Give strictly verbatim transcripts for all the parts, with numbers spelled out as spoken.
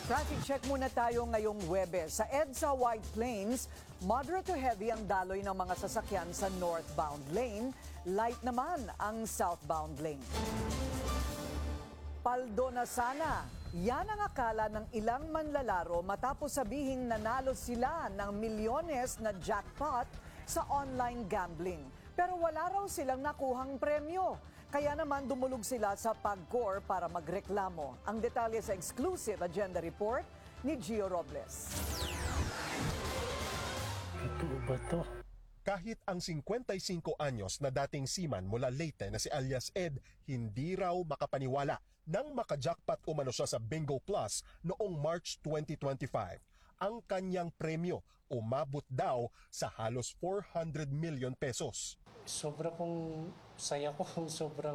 Traffic check muna tayo ngayong Huwebes. Sa EDSA White Plains, moderate to heavy ang daloy ng mga sasakyan sa northbound lane, light naman ang southbound lane. Paldo na sana. Yan ang akala ng ilang manlalaro matapos sabihing nanalo sila ng milyones na jackpot sa online gambling. Pero wala raw silang nakuhang premyo. Kaya naman dumulog sila sa PAGCOR para magreklamo. Ang detalye sa exclusive agenda report ni Gio Robles. Totoo ba to? Kahit ang fifty-five anyos na dating seaman mula Leyte na si alias Ed, hindi raw makapaniwala nang makajackpot umano siya sa Bingo Plus noong March twenty twenty-five. Ang kanyang premyo umabot daw sa halos four hundred million pesos. Sobra kong saya ko, sobrang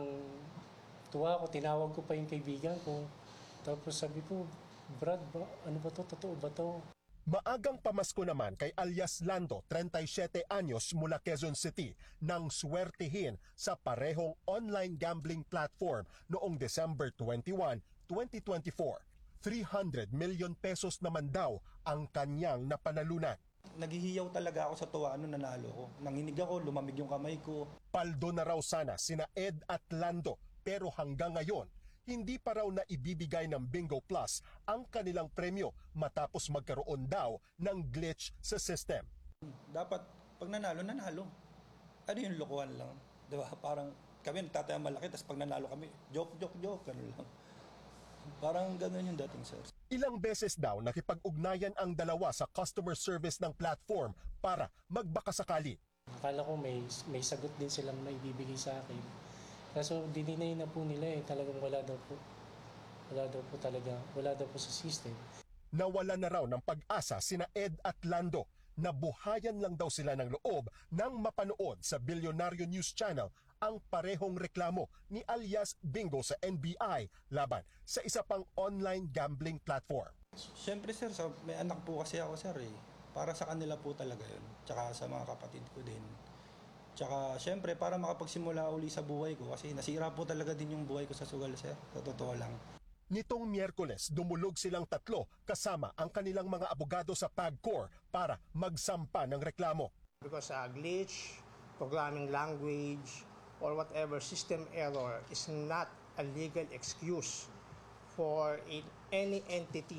tuwa ko. Tinawag ko pa yung kaibigan ko. Tapos sabi ko, Brad, ba, ano ba to? Totoo ba to? Maagang pamasko naman kay alias Lando, thirty-seven anyos mula Quezon City, nang swertihin sa parehong online gambling platform noong December twenty-first, twenty twenty-four. three hundred million pesos naman daw ang kanyang napanalunan. Naghihiyaw talaga ako sa tuwa ano nanalo ko. Nanginig ako, lumamig yung kamay ko. Paldo na raw sana sina Ed at Lando, pero hanggang ngayon, hindi pa raw na ibibigay ng Bingo Plus ang kanilang premyo matapos magkaroon daw ng glitch sa system. Dapat pag nanalo, nanalo. Ano yung lokohan lang? Diba? Parang kami nagtataya malaki, tapos pag nanalo kami, joke, joke, joke, gano'n lang. Parang gano'n yung dating, sir. Ilang beses daw nakipag-ugnayan ang dalawa sa customer service ng platform para magbakasakali. Akala ko may, may sagot din silang maibibigay sa akin. Kaso dininay na po nila eh. Talagang wala daw po. Wala daw po talaga. Wala daw po sa system. Nawala na raw ng pag-asa sina Ed at Lando. Nabuhayan lang daw sila ng loob nang mapanood sa Bilyonaryo News Channel ang parehong reklamo ni alias Bingo sa N B I laban sa isa pang online gambling platform. Siyempre, sir, so, may anak po kasi ako, sir, eh. Para sa kanila po talaga yun. Tsaka sa mga kapatid ko din. Tsaka, siyempre, para makapagsimula uli sa buhay ko kasi nasira po talaga din yung buhay ko sa sugal, sir. Sa totoo lang. Nitong Miyerkules, dumulog silang tatlo kasama ang kanilang mga abogado sa PAGCOR para magsampa ng reklamo. Because uh, glitch, programming language, or whatever system error is not a legal excuse for a, any entity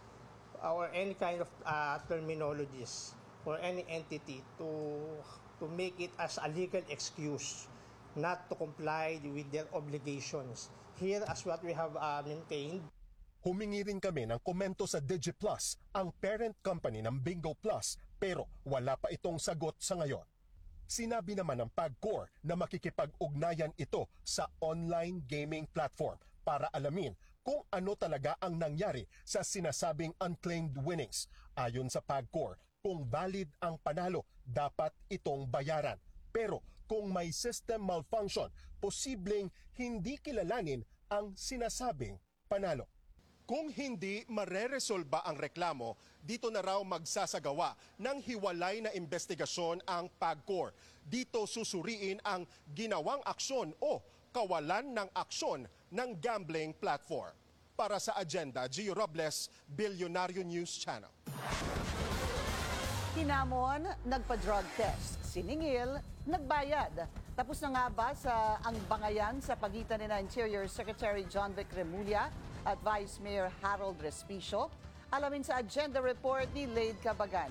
or any kind of uh, terminologies for any entity to to make it as a legal excuse not to comply with their obligations. Here, as what we have uh, maintained. Humingi rin kami ng komento sa DigiPlus, ang parent company ng Bingo Plus, pero wala pa itong sagot sa ngayon. Sinabi naman ng PAGCOR na makikipag-ugnayan ito sa online gaming platform para alamin kung ano talaga ang nangyari sa sinasabing unclaimed winnings. Ayon sa PAGCOR, kung valid ang panalo, dapat itong bayaran. Pero kung may system malfunction, posibleng hindi kilalanin ang sinasabing panalo. Kung hindi mareresolba ang reklamo, dito na raw magsasagawa ng hiwalay na investigasyon ang PAGCOR. Dito susuriin ang ginawang aksyon o kawalan ng aksyon ng gambling platform. Para sa Agenda, Gio Robles, Bilyonaryo News Channel. Hinamon, nagpa-drug test. Siningil, nagbayad. Tapos na nga ba sa ang bangayan sa pagitan ni Interior Secretary John Vic Remulla at Vice Mayor Harold Respicio? Alamin sa agenda report ni Lade Cabagan.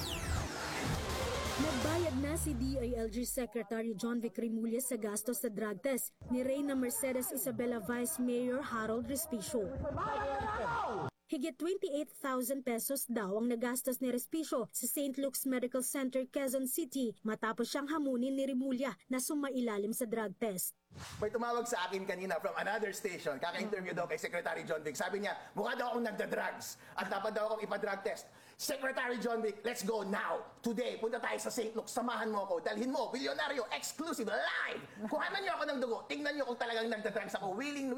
Nagbayad na si D I L G Secretary John Vic Remulla sa gastos sa drug test ni Reyna Mercedes Isabela Vice Mayor Harold Respicio. Higit twenty-eight thousand pesos daw ang nagastos ni Respicio sa Saint Luke's Medical Center, Quezon City matapos siyang hamunin ni Remulla na sumailalim sa drug test. May tumawag sa akin kanina from another station, kaka-interview daw kay Secretary John Vic. Sabi niya, mukha daw akong nagda-drugs at dapat daw akong ipa-drug test. Secretary John Vic, let's go now. Today, punta tayo sa Saint Luke's. Samahan mo ako. Dalhin mo, Bilyonaryo, exclusive, live. Kuhanan niyo ako ng dugo. Tingnan niyo kung talagang nagda-drugs ako. Willing